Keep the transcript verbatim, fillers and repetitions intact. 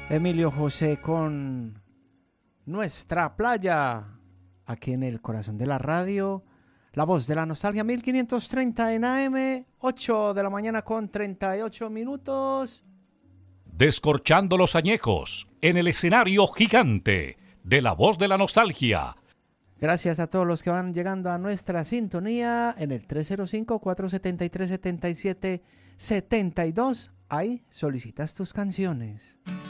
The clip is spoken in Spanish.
Emilio José con Nuestra Playa, aquí en el corazón de la radio, la voz de la nostalgia, mil quinientos treinta en A M, ocho de la mañana con treinta y ocho minutos. Descorchando los añejos en el escenario gigante de la voz de la nostalgia. Gracias a todos los que van llegando a nuestra sintonía en el tres cero cinco, cuatro siete tres, siete siete siete dos. Ahí solicitas tus canciones.